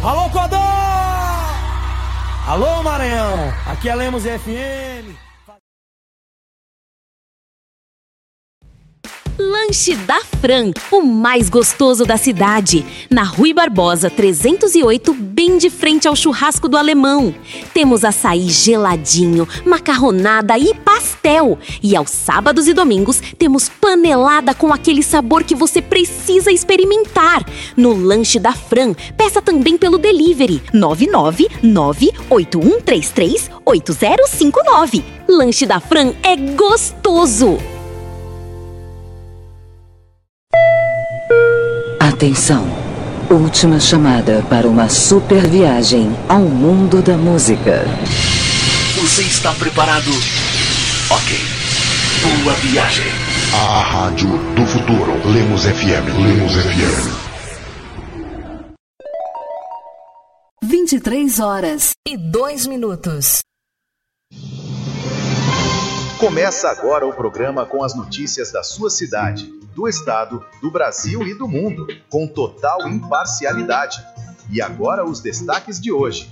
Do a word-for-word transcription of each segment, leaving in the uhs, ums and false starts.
Alô, Codó! Alô, Maranhão! Aqui é Lemos F M. Lanche da Fran, o mais gostoso da cidade. Na Rui Barbosa trezentos e oito, bem de frente ao churrasco do Alemão. Temos açaí geladinho, macarronada e pastel. E aos sábados e domingos temos panelada com aquele sabor que você precisa experimentar. No Lanche da Fran, peça também pelo delivery nove nove nove oito um três três oito zero cinco nove. Lanche da Fran é gostoso! Atenção! Última chamada para uma super viagem ao mundo da música. Você está preparado? Ok. Boa viagem. A Rádio do Futuro. Lemos F M. Lemos F M. vinte e três horas e dois minutos. Começa agora o programa com as notícias da sua cidade, do estado, do Brasil e do mundo, com total imparcialidade. E agora os destaques de hoje.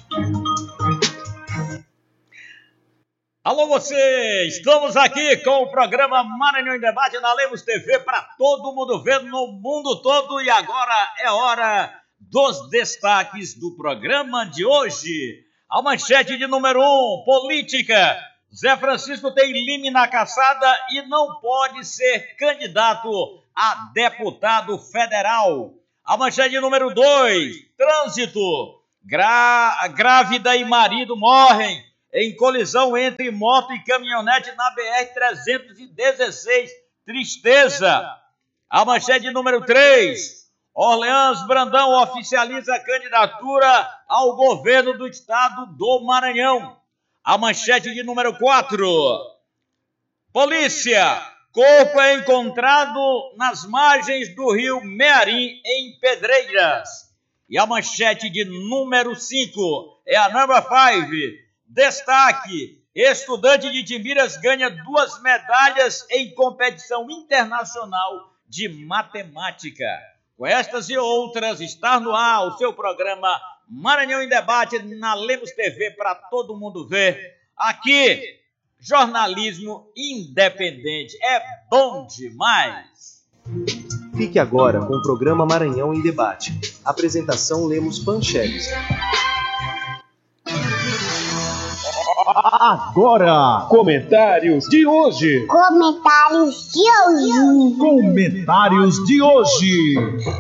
Alô você, estamos aqui com o programa Maranhão em Debate na Lemos T V para todo mundo ver no mundo todo. E agora é hora dos destaques do programa de hoje. A manchete de número um, política. Zé Francisco tem lime na caçada e não pode ser candidato a deputado federal. A manchete número dois, trânsito. Gra- grávida e marido morrem em colisão entre moto e caminhonete na B R trezentos e dezesseis. Tristeza. A manchete número três, Orleans Brandão oficializa a candidatura ao governo do estado do Maranhão. A manchete de número quatro. Polícia. Corpo é encontrado nas margens do rio Mearim, em Pedreiras. E a manchete de número cinco é a number five. Destaque. Estudante de Timbiras ganha duas medalhas em competição internacional de matemática. Com estas e outras, está no ar o seu programa Maranhão em Debate na Lemos T V para todo mundo ver. Aqui, jornalismo independente. É bom demais. Fique agora com o programa Maranhão em Debate. Apresentação Lemos Pancheles. Agora, comentários de hoje. Comentários de hoje. Comentários de hoje.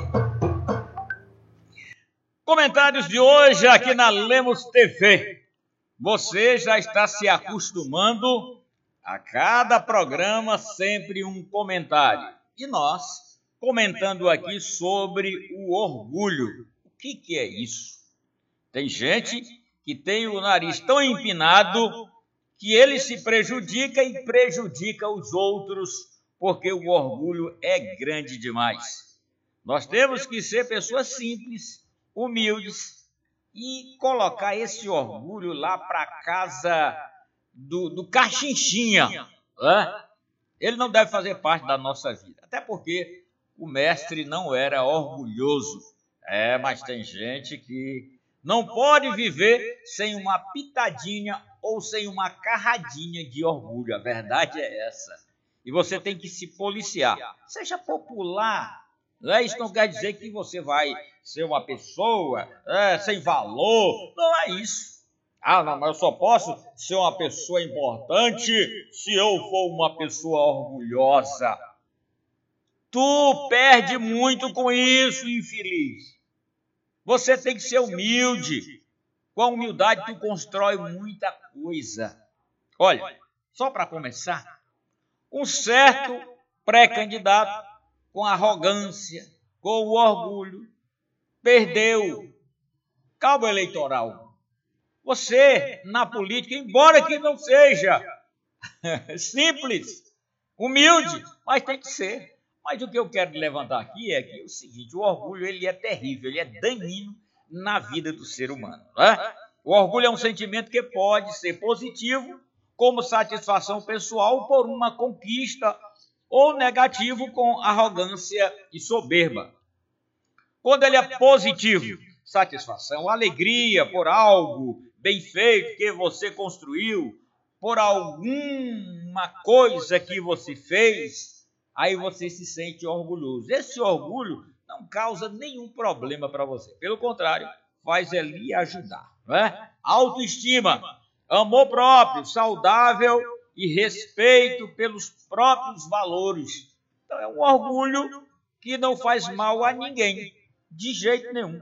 Comentários de hoje aqui na Lemos T V. Você já está se acostumando a cada programa sempre um comentário. E nós comentando aqui sobre o orgulho. O que, que é isso? Tem gente que tem o nariz tão empinado que ele se prejudica e prejudica os outros porque o orgulho é grande demais. Nós temos que ser pessoas simples, humildes e colocar esse orgulho lá para casa do, do cachinchinha. Né? Ele não deve fazer parte da nossa vida, até porque o mestre não era orgulhoso. É, mas tem gente que não pode viver sem uma pitadinha ou sem uma carradinha de orgulho. A verdade é essa. E você tem que se policiar. Seja popular. Né? Isso não quer dizer que você vai ser uma pessoa é, sem valor. Não é isso. Ah, não, mas eu só posso ser uma pessoa importante se eu for uma pessoa orgulhosa. Tu perde muito com isso, infeliz. Você tem que ser humilde. Com a humildade, tu constrói muita coisa. Olha, só para começar, um certo pré-candidato com arrogância, com o orgulho, perdeu cabo eleitoral. Você, na política, embora que não seja simples, humilde, mas tem que ser. Mas o que eu quero levantar aqui é que é o seguinte, o orgulho ele é terrível, ele é danino na vida do ser humano. Né? O orgulho é um sentimento que pode ser positivo, como satisfação pessoal por uma conquista, ou negativo com arrogância e soberba. Quando ele é positivo, satisfação, alegria por algo bem feito que você construiu, por alguma coisa que você fez, aí você se sente orgulhoso. Esse orgulho não causa nenhum problema para você. Pelo contrário, faz ele lhe ajudar. Não é? Autoestima, amor próprio, saudável e respeito pelos próprios valores. Então é um orgulho que não faz mal a ninguém, de jeito nenhum.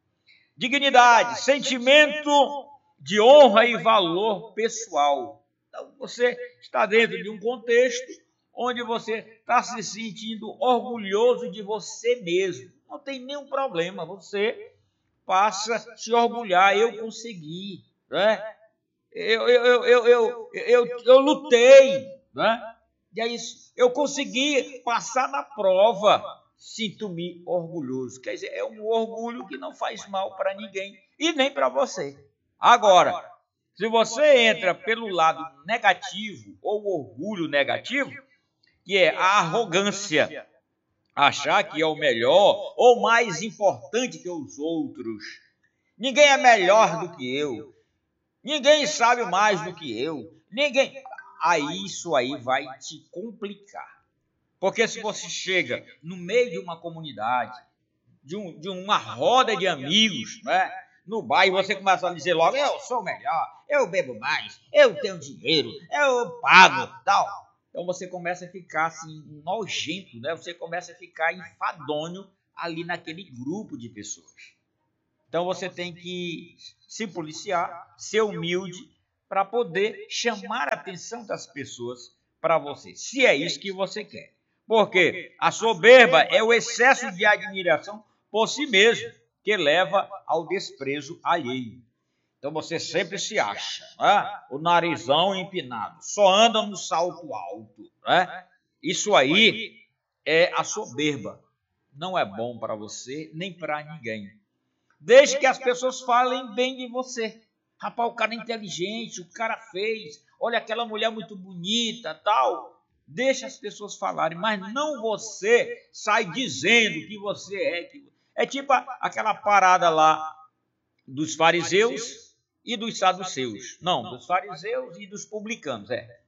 Dignidade, sentimento de honra e valor pessoal. Então você está dentro de um contexto onde você está se sentindo orgulhoso de você mesmo. Não tem nenhum problema, você passa a se orgulhar. Eu consegui, né? eu, eu, eu, eu, eu, eu, eu lutei, né? E é isso, eu consegui passar na prova, sinto-me orgulhoso. Quer dizer, é um orgulho que não faz mal para ninguém e nem para você. Agora, se você entra pelo lado negativo ou orgulho negativo, que é a arrogância, achar que é o melhor ou mais importante que os outros. Ninguém é melhor do que eu. Ninguém sabe mais do que eu. Ninguém... Aí isso aí vai te complicar. Porque se você chega no meio de uma comunidade, de, um, de uma roda de amigos, né? No bairro, você começa a dizer logo, eu sou melhor, eu bebo mais, eu tenho dinheiro, eu pago, tal. Então você começa a ficar assim, nojento, né? Você começa a ficar enfadonho ali naquele grupo de pessoas. Então você tem que se policiar, ser humilde, para poder chamar a atenção das pessoas para você, se é isso que você quer. Porque a soberba é o excesso de admiração por si mesmo, que leva ao desprezo alheio. Então você sempre se acha, né? O narizão empinado, só anda no salto alto, né? Isso aí é a soberba. Não é bom para você, nem para ninguém. Desde que as pessoas falem bem de você. Rapaz, o cara é inteligente, o cara fez, olha aquela mulher muito bonita, tal. Deixa as pessoas falarem, mas não você sai dizendo que você é. Que... É tipo aquela parada lá dos fariseus e dos saduceus. Não, dos fariseus e dos publicanos, é.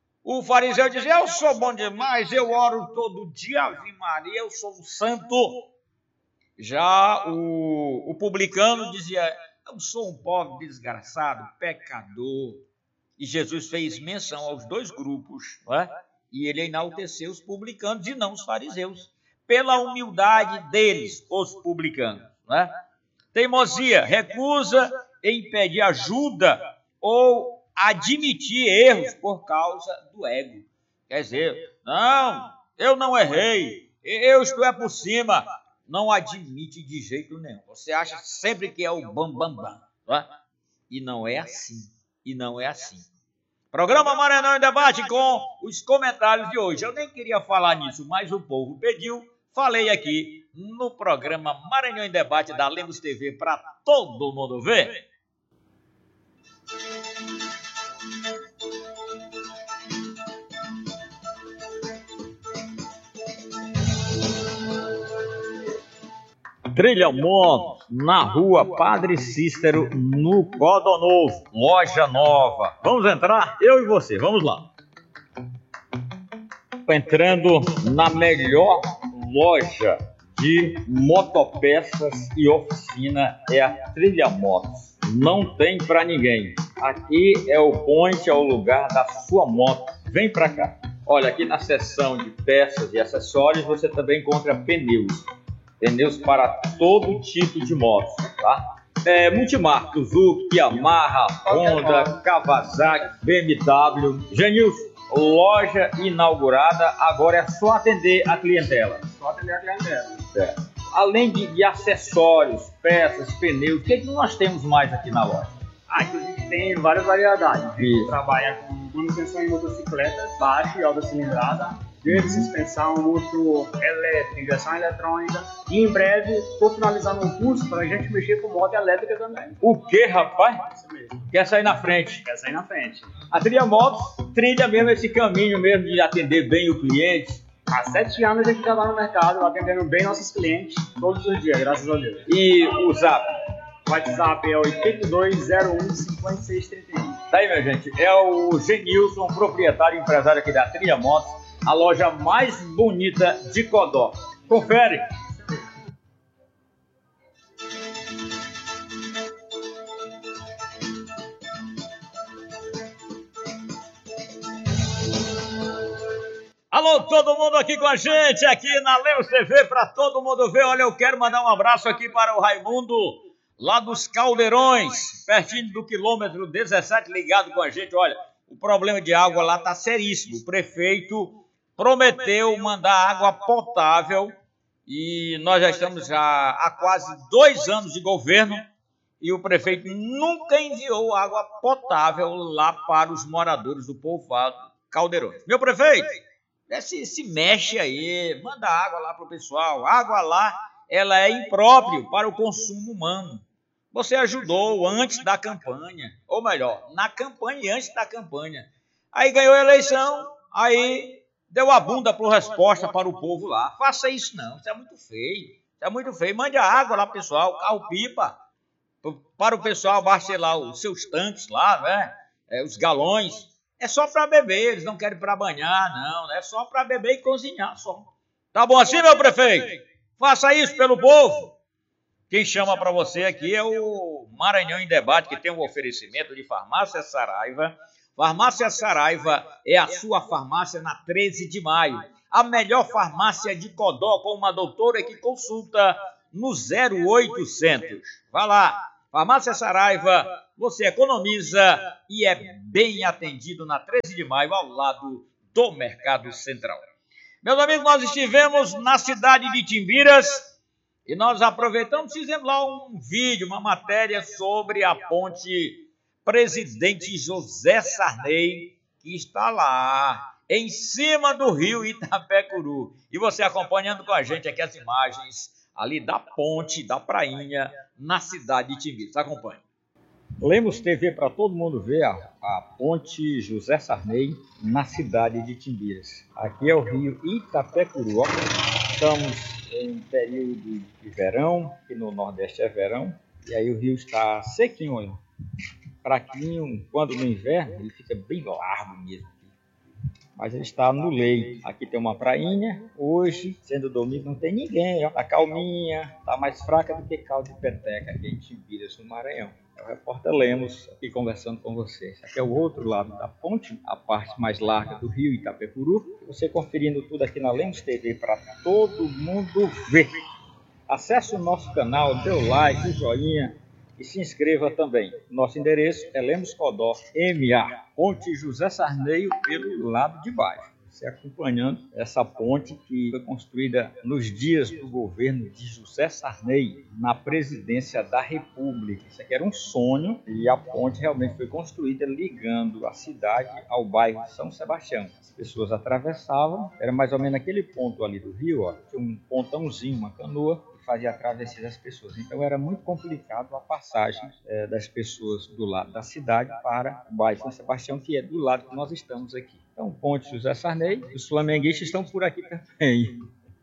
O fariseu dizia, eu sou bom demais, eu oro todo dia, Ave Maria, eu sou um santo. Já o, o publicano dizia, eu sou um pobre desgraçado, pecador. E Jesus fez menção aos dois grupos, não é? E ele enalteceu os publicanos e não os fariseus, pela humildade deles, os publicanos. Não é? Teimosia, recusa em pedir ajuda ou admitir erros por causa do ego. Quer dizer, não, eu não errei, eu estou é por cima. Não admite de jeito nenhum. Você acha sempre que é o bam, bam, bam. Não é? E não é assim. E não é assim. Programa Maranhão em Debate com os comentários de hoje. Eu nem queria falar nisso, mas o povo pediu. Falei aqui no programa Maranhão em Debate da Lemos T V para todo mundo ver. Trilha Moto, na rua Padre Cícero, no Codonovo, loja nova. Vamos entrar? Eu e você, vamos lá. Entrando na melhor loja de motopeças e oficina, é a Trilha Motos. Não tem pra ninguém. Aqui é o point, é o lugar da sua moto. Vem pra cá. Olha, aqui na seção de peças e acessórios você também encontra pneus. Pneus para todo tipo de motos, tá? É, multimarca, Suzuki, Yamaha, Honda, Kawasaki, B M W. Genilson, loja inaugurada, agora é só atender a clientela. Só atender a clientela. É. Além de, de acessórios, peças, pneus, o que, é que nós temos mais aqui na loja? Ah, inclusive tem várias variedades. A gente Isso. trabalha com manutenção em motocicletas, baixa e alta cilindrada, de suspensão, motor elétrico, injeção eletrônica. E em breve estou finalizando um curso para a gente mexer com moto elétrica também. O que, rapaz? Isso mesmo. Quer sair na frente? Quer sair na frente. A Trilha Motos trilha mesmo esse caminho mesmo de atender bem o cliente. Há sete anos a gente já está no mercado, atendendo bem nossos clientes todos os dias, graças a Deus. E o Zap? WhatsApp é oito dois zero um cinco seis três um. Tá aí, minha gente. É o Genilson, proprietário e empresário aqui da Trilha Motos, a loja mais bonita de Codó. Confere. Alô, todo mundo aqui com a gente, aqui na Lemos T V, para todo mundo ver. Olha, eu quero mandar um abraço aqui para o Raimundo, lá dos Caldeirões, pertinho do quilômetro dezessete, ligado com a gente. Olha, o problema de água lá está seríssimo. O prefeito prometeu mandar água potável e nós já estamos já há quase dois anos de governo e o prefeito nunca enviou água potável lá para os moradores do povoado Caldeirões. Meu prefeito, Se, se mexe aí, manda água lá para o pessoal. Água lá, ela é imprópria para o consumo humano. Você ajudou antes da campanha, ou melhor, na campanha e antes da campanha. Aí ganhou a eleição, aí deu a bunda por resposta para o povo lá. Faça isso não, isso é muito feio. Isso é muito feio. Mande a água lá, pessoal, carro-pipa, para o pessoal abastecer lá os seus tanques lá, né? É, os galões. É só para beber, eles não querem para banhar, não. É só para beber e cozinhar só. Tá bom assim, meu prefeito? Faça isso pelo povo. Quem chama para você aqui é o Maranhão em Debate, que tem um oferecimento de Farmácia Saraiva. Farmácia Saraiva é a sua farmácia na treze de maio. A melhor farmácia de Codó, com uma doutora que consulta no zero oitocentos. Vá lá. Farmácia Saraiva, você economiza e é bem atendido na treze de maio, ao lado do Mercado Central. Meus amigos, nós estivemos na cidade de Timbiras e nós aproveitamos, fizemos lá um vídeo, uma matéria sobre a ponte Presidente José Sarney, que está lá, em cima do rio Itapecuru. E você acompanhando com a gente aqui as imagens ali da ponte, da prainha, na cidade de Timbiras. Acompanhe. Lemos T V para todo mundo ver a, a ponte José Sarney na cidade de Timbiras. Aqui é o rio Itapecuru. Estamos em período de verão, que no Nordeste é verão, e aí o rio está sequinho, olha, fraquinho. Quando no inverno ele fica bem largo mesmo. Mas ele está no leito. Aqui tem uma prainha. Hoje, sendo domingo, não tem ninguém. Está calminha, está mais fraca do que caldo de peteca aqui em Timbiras, no Maranhão. É o repórter Lemos aqui conversando com vocês. Aqui é o outro lado da ponte, a parte mais larga do rio Itapecuru. Você conferindo tudo aqui na Lemos T V para todo mundo ver. Acesse o nosso canal, dê o like, o joinha e se inscreva também. Nosso endereço é Lemos Codó M A, Ponte José Sarney, pelo lado de baixo. Você acompanhando essa ponte que foi construída nos dias do governo de José Sarney, na presidência da República. Isso aqui era um sonho e a ponte realmente foi construída ligando a cidade ao bairro São Sebastião. As pessoas atravessavam, era mais ou menos aquele ponto ali do rio, ó, tinha um pontãozinho, uma canoa, fazia a travessia das pessoas. Então era muito complicado a passagem é, das pessoas do lado da cidade para o bairro São Sebastião, que é do lado que nós estamos aqui. Então, ponte José Sarney, os flamenguistas estão por aqui também.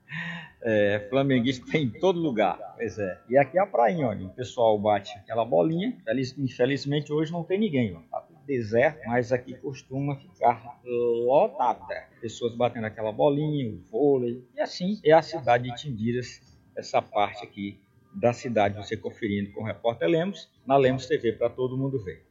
É, flamenguista tem em todo lugar, pois é. E aqui é a prainha, olha, o pessoal bate aquela bolinha. Infelizmente hoje não tem ninguém, ó. Tá tudo deserto, mas aqui costuma ficar lotada. Pessoas batendo aquela bolinha, o vôlei. E assim é a cidade de Timbiras. Essa parte aqui da cidade, você conferindo com o repórter Lemos, na Lemos T V, para todo mundo ver.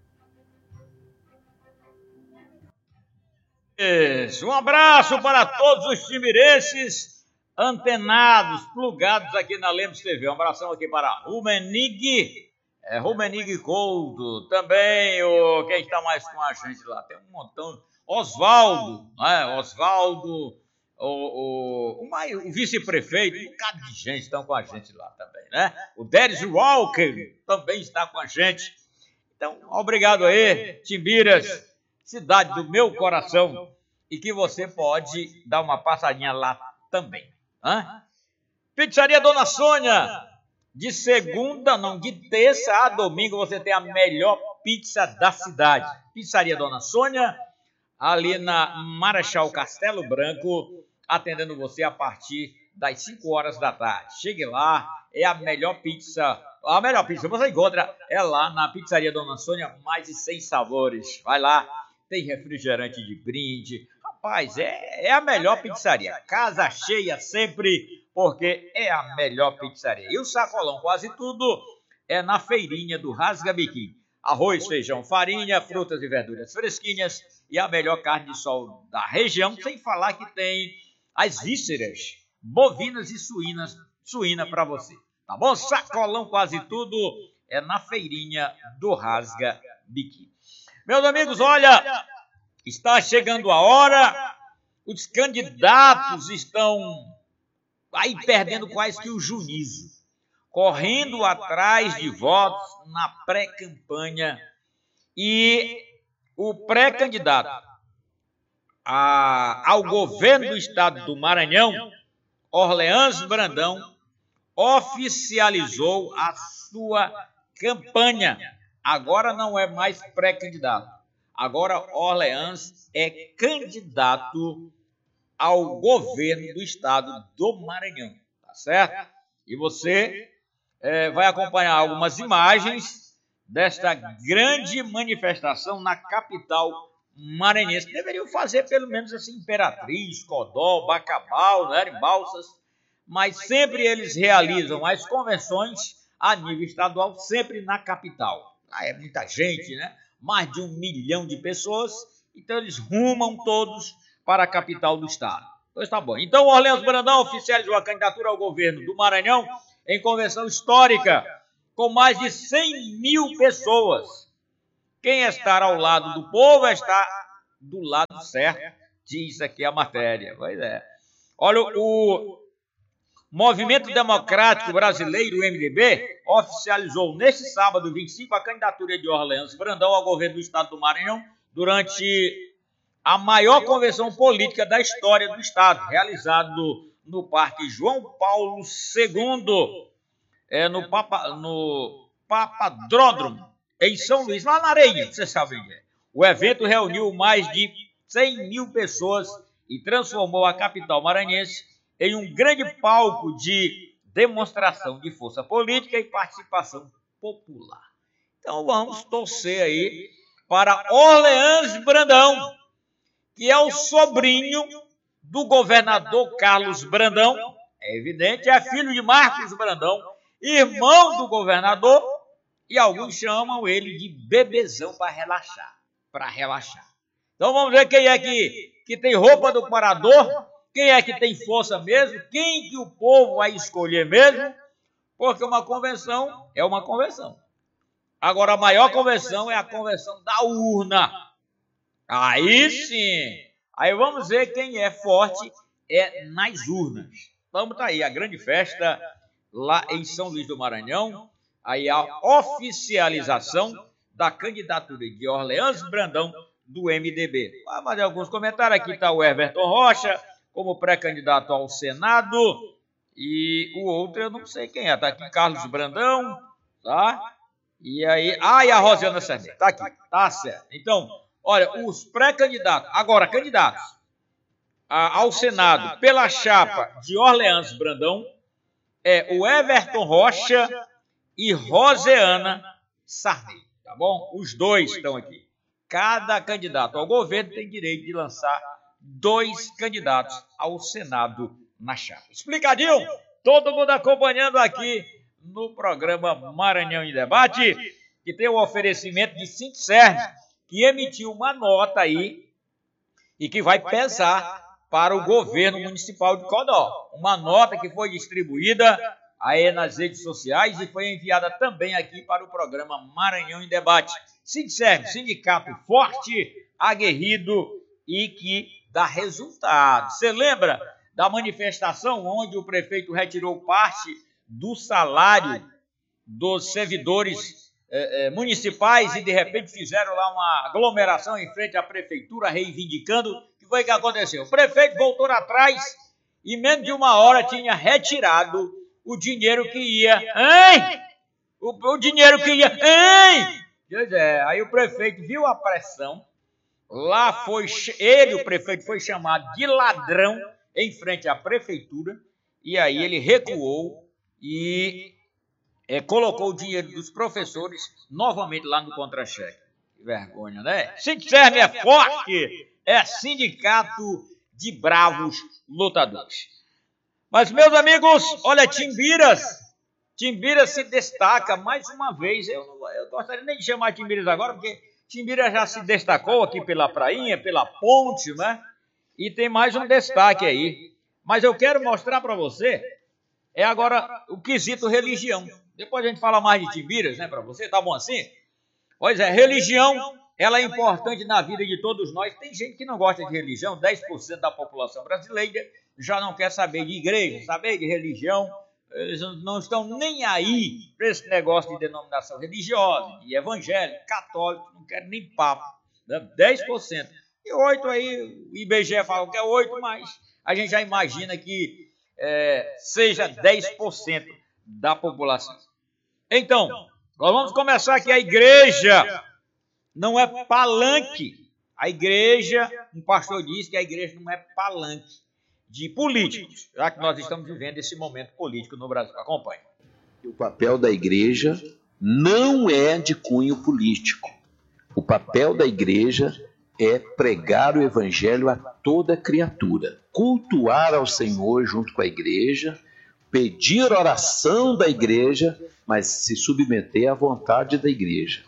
Isso, um abraço para todos os timbirenses antenados, plugados aqui na Lemos T V. Um abração aqui para Rumenig, é, Rumenig Couto, também o, quem está mais com a gente lá? Tem um montão, Oswaldo, né? Oswaldo, O, o, o, o vice-prefeito, um bocado de gente estão com a gente lá também, né? O Déris Walker também está com a gente. Então, obrigado aí, Timbiras, cidade do meu coração, e que você pode dar uma passadinha lá também. Hã? Pizzaria Dona Sônia, de segunda, não, de terça a domingo, você tem a melhor pizza da cidade. Pizzaria Dona Sônia, ali na Marechal Castelo Branco, atendendo você a partir das cinco horas da tarde. Chegue lá, é a melhor pizza A melhor pizza você encontra é lá na Pizzaria Dona Sônia, mais de cem sabores. Vai lá, tem refrigerante de brinde. Rapaz, é, é a melhor pizzaria. Casa cheia sempre, porque é a melhor pizzaria. E o sacolão quase tudo é na feirinha do Rasga Biquim. Arroz, feijão, farinha, frutas e verduras fresquinhas e a melhor carne de sol da região, sem falar que tem as vísceras bovinas e suínas, suína para você. Tá bom? Sacolão quase tudo é na feirinha do Rasga Biquim. Meus amigos, olha, está chegando a hora, os candidatos estão aí perdendo quase que o juízo, correndo atrás de votos na pré-campanha, e o pré-candidato a, ao governo do estado do Maranhão, Orleans Brandão, oficializou a sua campanha. Agora não é mais pré-candidato. Agora Orleans é candidato ao governo do estado do Maranhão. Tá certo? E você é, vai acompanhar algumas imagens desta grande manifestação na capital maranhense. Deveriam fazer pelo menos assim, Imperatriz, Codó, Bacabal, né, em Balsas, mas sempre eles realizam as convenções a nível estadual, sempre na capital. Ah, é muita gente, né? Mais de um milhão de pessoas, então eles rumam todos para a capital do estado. Pois tá bom. Então, Orleans Brandão oficializou a candidatura ao governo do Maranhão em convenção histórica, com mais de cem mil pessoas. Quem estar ao lado do povo está do lado certo, diz aqui a matéria. Pois é. Olha, o Movimento Democrático Brasileiro, o M D B, oficializou neste sábado, vinte e cinco, a candidatura de Orleans Brandão ao governo do estado do Maranhão durante a maior convenção política da história do estado, realizado no Parque João Paulo segundo, é, no, Papa, no Papadródromo, em São Luís, lá na Areia, você sabe onde é. O evento reuniu mais de cem mil pessoas e transformou a capital maranhense em um grande palco de demonstração de força política e participação popular. Então vamos torcer aí para Orleans Brandão, que é o sobrinho do governador Carlos Brandão, é evidente, é filho de Marcos Brandão, irmão do governador, e alguns chamam ele de bebezão para relaxar, para relaxar. Então vamos ver quem é que, que tem roupa do parador, quem é que tem força mesmo, quem que o povo vai escolher mesmo, porque uma convenção é uma convenção. Agora, a maior convenção é a convenção da urna. Aí sim, aí vamos ver quem é forte é nas urnas. Vamos tá aí, a grande festa lá em São Luís do Maranhão, aí a oficialização da candidatura de Orleans Brandão do M D B. Vamos fazer alguns comentários, aqui está o Everton Rocha, como pré-candidato ao Senado, e o outro eu não sei quem é, tá aqui Carlos Brandão, tá? E aí, ah, e a Rosiana Sarney, tá aqui, tá certo. Então, olha, os pré-candidatos, agora candidatos a, ao Senado pela chapa de Orleans Brandão, é o Everton Rocha e Rosiana Sarney, tá bom? Os dois estão aqui. Cada candidato ao governo tem direito de lançar dois candidatos ao Senado na chapa. Explicadinho? Todo mundo acompanhando aqui no programa Maranhão em Debate, que tem o oferecimento de Sintserv, que emitiu uma nota aí e que vai pesar para o governo municipal de Codó. Uma nota que foi distribuída aí nas redes sociais e foi enviada também aqui para o programa Maranhão em Debate. Sintserv, sindicato forte, aguerrido e que dá resultado. Você lembra da manifestação onde o prefeito retirou parte do salário dos servidores eh, eh, municipais e de repente fizeram lá uma aglomeração em frente à prefeitura reivindicando? O que foi que aconteceu? O prefeito voltou atrás e menos de uma hora tinha retirado o dinheiro que ia. Hein? O, o dinheiro que ia. Hein? Pois é, aí o prefeito viu a pressão. Lá foi ele, o prefeito, foi chamado de ladrão em frente à prefeitura, e aí ele recuou e é, colocou o dinheiro dos professores novamente lá no contra-cheque. Que vergonha, né? Sindicerme é forte, é sindicato de bravos lutadores. Mas, meus amigos, olha, Timbiras, Timbiras se destaca mais uma vez. Eu não eu gostaria nem de chamar Timbiras agora, porque Timbiras já se destacou aqui pela prainha, pela ponte, né? E tem mais um destaque aí. Mas eu quero mostrar para você, é agora o quesito religião. Depois a gente fala mais de Timbiras, né, para você, tá bom assim? Pois é, religião, ela é importante na vida de todos nós. Tem gente que não gosta de religião, dez por cento da população brasileira já não quer saber de igreja, saber de religião. Eles não estão nem aí para esse negócio de denominação religiosa, de evangélico, católico, não querem nem papo, né? dez por cento. E oito aí, o I B G E fala que é oito, mas a gente já imagina que é, seja dez por cento da população. Então, nós vamos começar aqui. A igreja não é palanque. A igreja, um pastor disse que a igreja não é palanque de políticos, já que nós estamos vivendo esse momento político no Brasil. Acompanhe. O papel da igreja não é de cunho político. O papel da igreja é pregar o evangelho a toda criatura, cultuar ao Senhor junto com a igreja, pedir oração da igreja, mas se submeter à vontade da igreja.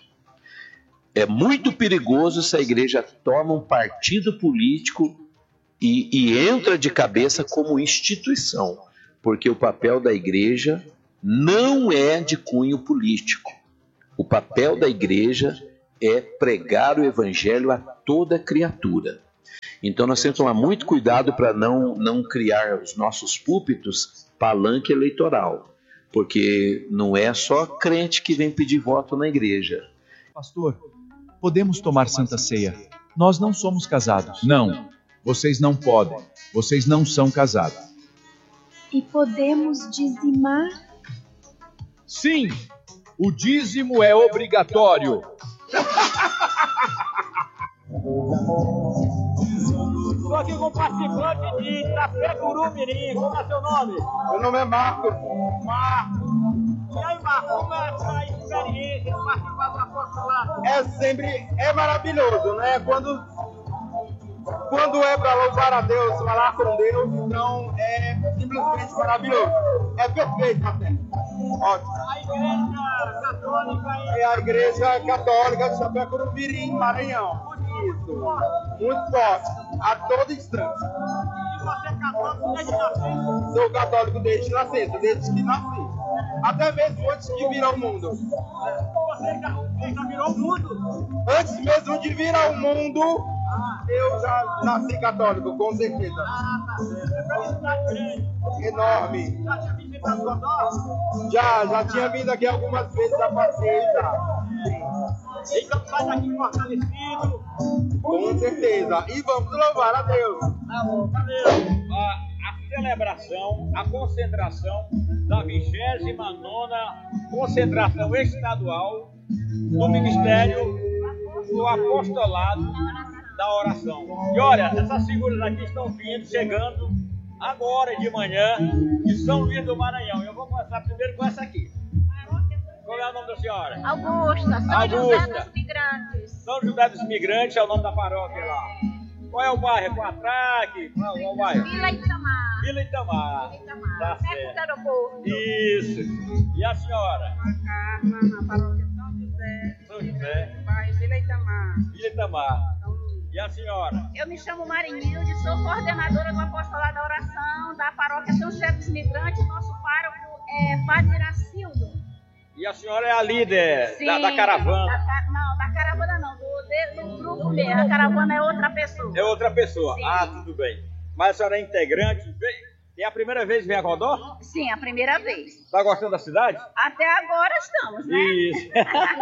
É muito perigoso se a igreja toma um partido político e, e entra de cabeça como instituição, porque o papel da igreja não é de cunho político. O papel da igreja é pregar o evangelho a toda criatura. Então nós temos que tomar muito cuidado para não, não criar os nossos púlpitos palanque eleitoral, porque não é só crente que vem pedir voto na igreja. Pastor, podemos tomar Santa Ceia. Nós não somos casados. Não, vocês não podem. Vocês não são casados. E podemos dizimar? Sim, o dízimo é obrigatório. Estou aqui com o participante de Itapecuru Mirim. Como é seu nome? Meu nome é Marco. Marco. E aí, Marco, como é essa experiência de participar do apostolado? É sempre, é maravilhoso, né? Quando, quando é para louvar a Deus, falar com Deus, então é simplesmente maravilhoso. É perfeito até. Ótimo. A igreja católica é a igreja católica de Itapecuru Mirim, Maranhão. Isso. Muito forte, a todo instante. E você é católico desde nascença? Sou católico desde nascença, desde que nasci. Até mesmo antes de vir ao mundo. Você já, você já virou o mundo? Antes mesmo de vir ao mundo, ah. eu já nasci católico, com certeza. Ah, tá certo. É felicidade grande. Enorme. Já tinha visitado Godó? Já, já tinha vindo aqui algumas vezes, já passei já. Então sai daqui fortalecido. Com certeza. E vamos louvar a Deus. Tá bom, valeu. A, a celebração, a concentração da vigésima nona concentração estadual do Ministério do Apostolado da Oração. E olha, essas figuras aqui estão vindo, chegando agora de manhã de São Luís do Maranhão. Eu vou começar primeiro com essa aqui. Qual é o nome da senhora? Augusta, São Augusta. José dos Migrantes. São José dos Migrantes é o nome da paróquia lá. Qual é o bairro? Com atraque? Qual é o bairro? Vila Itamar. Vila Itamar. Vila Itamar. Tá perto do aeroporto. Isso. E a senhora? A Carla, na paróquia São José. São José. Bairro Vila Itamar. Vila Itamar. E a senhora? Eu me chamo Marinilde, sou coordenadora do Apostolado da Oração da paróquia São José dos Migrantes. Nosso pároco é Padre Iracildo. E a senhora é a líder da, da caravana? Da, não, da caravana não, do, do grupo mesmo. A caravana é outra pessoa. É outra pessoa? Sim. Ah, tudo bem. Mas a senhora é integrante? É a primeira vez que vem a Godó? Sim, a primeira vez. Está gostando da cidade? Até agora estamos, né? Isso.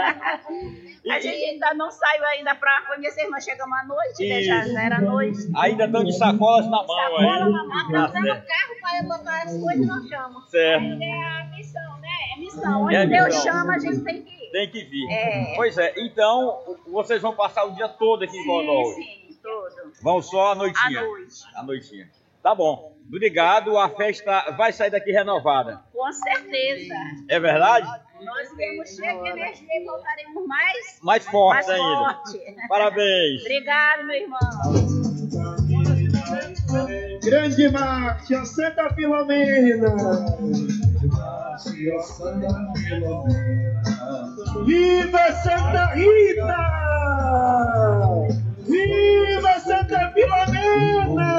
A gente ainda não saiu ainda para conhecer, mas chegamos à noite, né? Já, já era noite. Ainda estão de sacolas na mão. Sacola aí. na mão. Estamos dando carro para botar as coisas e nós chamamos. Certo. É a missão, né? É missão. Onde É Deus missão. chama, a gente tem que ir. Tem que vir. É. Pois é, então vocês vão passar o dia todo aqui em Godó. Sim, sim, todo. Vão só à noitinha? À noite. À noitinha. Tá bom. Obrigado, a festa vai sair daqui renovada. Com certeza. É verdade? Nós viemos cheios de energia e voltaremos mais, Mais forte mais ainda. forte. Parabéns. Obrigado, meu irmão. Grande marcha, Santa Filomena. Viva Santa Rita! Viva Santa Filomena!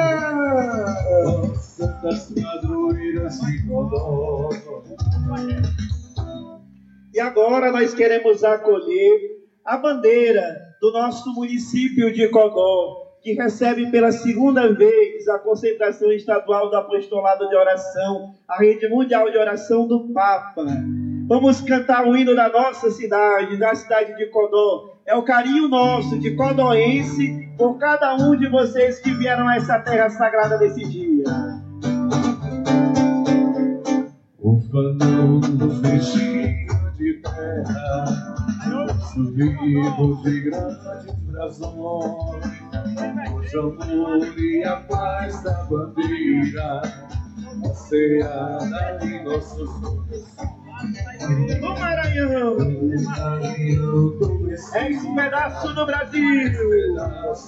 Santas padroeiras de Codó. E agora nós queremos acolher a bandeira do nosso município de Codó, que recebe pela segunda vez a concentração estadual do apostolado de oração, a rede mundial de oração do Papa. Vamos cantar o hino da nossa cidade, da cidade de Codó. É o carinho nosso de codoense por cada um de vocês que vieram a essa terra sagrada nesse dia. Ufanos vestidos de terra, subidos de grandes brasões, o amor e a paz da bandeira, passeada em nossos corações. O Maranhão é esse pedaço do Brasil.